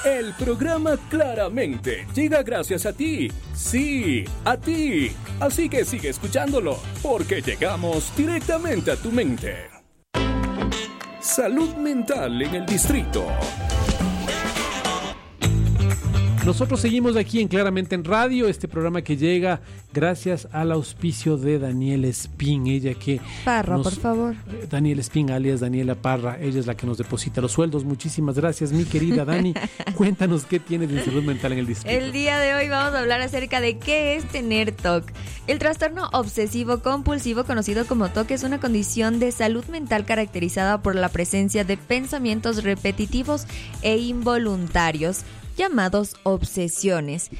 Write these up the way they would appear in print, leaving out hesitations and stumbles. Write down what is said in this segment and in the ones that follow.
El programa Claramente llega gracias a ti. Sí, a ti. Así que sigue escuchándolo, porque llegamos directamente a tu mente. Salud mental en el distrito. Nosotros seguimos aquí en Claramente en Radio, este programa que llega gracias al auspicio de Daniela Espín, ella que... Parra, por favor. Daniela Espín, alias Daniela Parra, ella es la que nos deposita los sueldos. Muchísimas gracias, mi querida Dani. Cuéntanos qué tienes de salud mental en el distrito. El día de hoy vamos a hablar acerca de qué es tener TOC. El trastorno obsesivo compulsivo, conocido como TOC, es una condición de salud mental caracterizada por la presencia de pensamientos repetitivos e involuntarios, llamados obsesiones.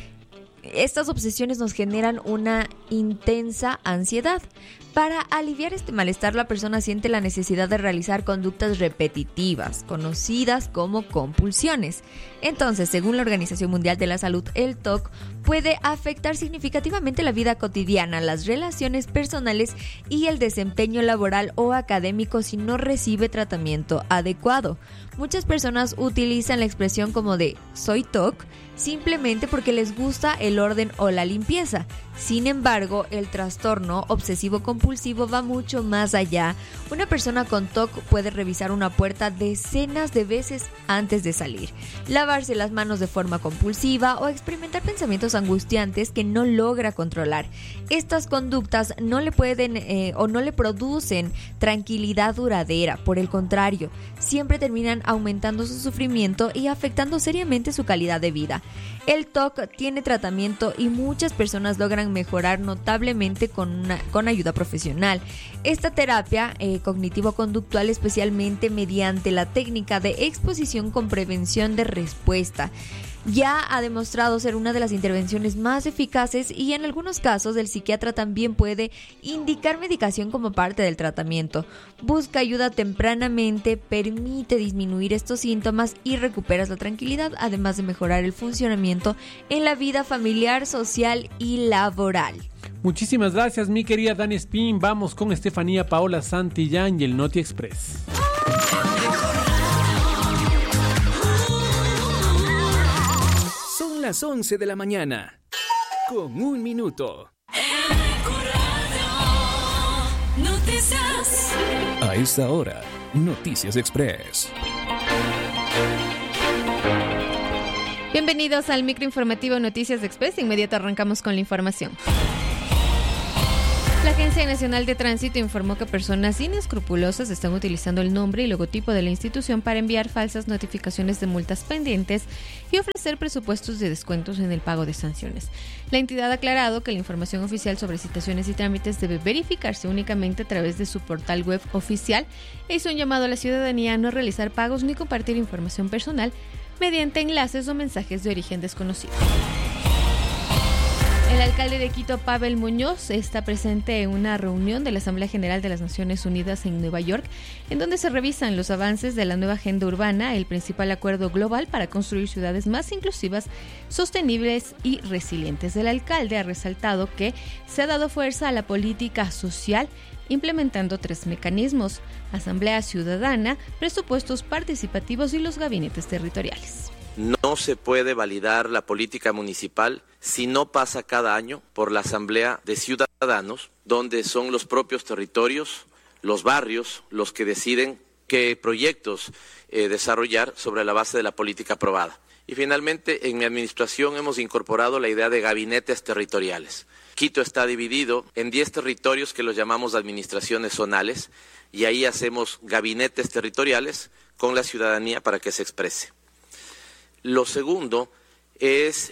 Estas obsesiones nos generan una intensa ansiedad. Para aliviar este malestar, la persona siente la necesidad de realizar conductas repetitivas, conocidas como compulsiones. Entonces, según la Organización Mundial de la Salud, el TOC puede afectar significativamente la vida cotidiana, las relaciones personales y el desempeño laboral o académico si no recibe tratamiento adecuado. Muchas personas utilizan la expresión como de "soy TOC" simplemente porque les gusta el orden o la limpieza. Sin embargo, el trastorno obsesivo-compulsivo va mucho más allá. Una persona con TOC puede revisar una puerta decenas de veces antes de salir, lavarse las manos de forma compulsiva o experimentar pensamientos angustiantes que no logra controlar. Estas conductas no le pueden o no le producen tranquilidad duradera. Por el contrario, siempre terminan aumentando su sufrimiento y afectando seriamente su calidad de vida. El TOC tiene tratamiento y muchas personas logran mejorar notablemente con ayuda profesional. Esta terapia cognitivo-conductual, especialmente mediante la técnica de exposición con prevención de respuesta, ya ha demostrado ser una de las intervenciones más eficaces, y en algunos casos el psiquiatra también puede indicar medicación como parte del tratamiento. Busca ayuda tempranamente, permite disminuir estos síntomas y recuperas la tranquilidad, además de mejorar el funcionamiento en la vida familiar, social y laboral. Muchísimas gracias, mi querida Dani Espín. Vamos con Estefanía Paola Santillán y el Noti Express. Son las 11 de la mañana, con 1 minuto. Noticias. A esta hora, Noticias Express. Bienvenidos al microinformativo Noticias Express. De inmediato arrancamos con la información. La Agencia Nacional de Tránsito informó que personas inescrupulosas están utilizando el nombre y logotipo de la institución para enviar falsas notificaciones de multas pendientes y ofrecer presupuestos de descuentos en el pago de sanciones. La entidad ha aclarado que la información oficial sobre citaciones y trámites debe verificarse únicamente a través de su portal web oficial e hizo un llamado a la ciudadanía a no realizar pagos ni compartir información personal mediante enlaces o mensajes de origen desconocido. El alcalde de Quito, Pavel Muñoz, está presente en una reunión de la Asamblea General de las Naciones Unidas en Nueva York, en donde se revisan los avances de la nueva agenda urbana, el principal acuerdo global para construir ciudades más inclusivas, sostenibles y resilientes. El alcalde ha resaltado que se ha dado fuerza a la política social, implementando 3 mecanismos: asamblea ciudadana, presupuestos participativos y los gabinetes territoriales. No se puede validar la política municipal si no pasa cada año por la Asamblea de Ciudadanos, donde son los propios territorios, los barrios, los que deciden qué proyectos desarrollar sobre la base de la política aprobada. Y finalmente, en mi administración hemos incorporado la idea de gabinetes territoriales. Quito está dividido en 10 territorios que los llamamos administraciones zonales, y ahí hacemos gabinetes territoriales con la ciudadanía para que se exprese. Lo segundo es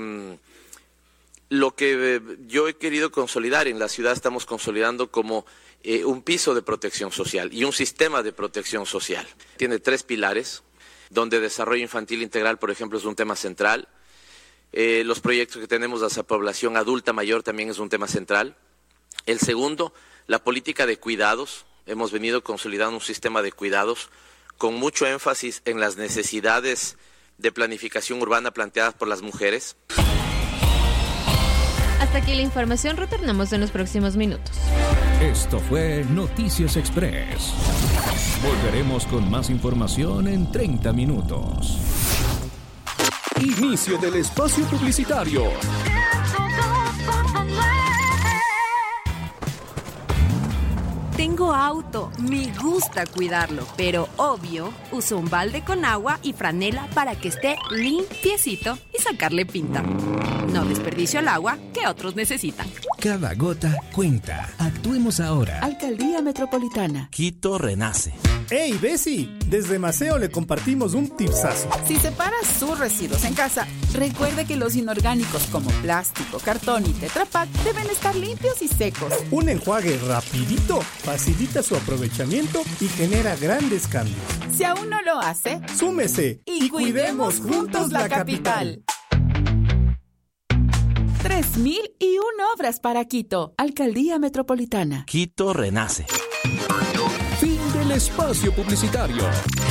lo que yo he querido consolidar en la ciudad. Estamos consolidando como un piso de protección social y un sistema de protección social. Tiene 3 pilares, donde desarrollo infantil integral, por ejemplo, es un tema central. Los proyectos que tenemos hacia población adulta mayor también es un tema central. El segundo, la política de cuidados. Hemos venido consolidando un sistema de cuidados con mucho énfasis en las necesidades de planificación urbana planteadas por las mujeres. Hasta aquí la información, retornamos en los próximos minutos. Esto fue Noticias Express. Volveremos con más información en 30 minutos. Inicio del espacio publicitario. Tengo auto, me gusta cuidarlo, pero obvio, uso un balde con agua y franela para que esté limpiecito y sacarle pinta. No desperdicio el agua que otros necesitan. Cada gota cuenta. Actuemos ahora. Alcaldía Metropolitana. Quito renace. ¡Hey, Bessie! Desde Maceo le compartimos un tipsazo. Si separa sus residuos en casa, recuerde que los inorgánicos como plástico, cartón y Tetra Pak deben estar limpios y secos. Un enjuague rapidito facilita su aprovechamiento y genera grandes cambios. Si aún no lo hace, súmese y cuidemos juntos la capital. 3001 obras para Quito. Alcaldía Metropolitana. Quito renace. Fin del espacio publicitario.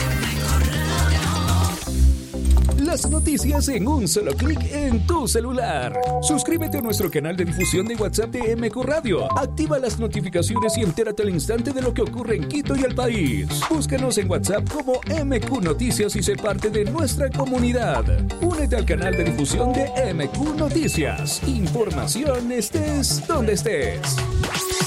Las noticias en un solo clic en tu celular. Suscríbete a nuestro canal de difusión de WhatsApp de MQ Radio. Activa las notificaciones y entérate al instante de lo que ocurre en Quito y el país. Búscanos en WhatsApp como MQ Noticias y sé parte de nuestra comunidad. Únete al canal de difusión de MQ Noticias. Información estés donde estés.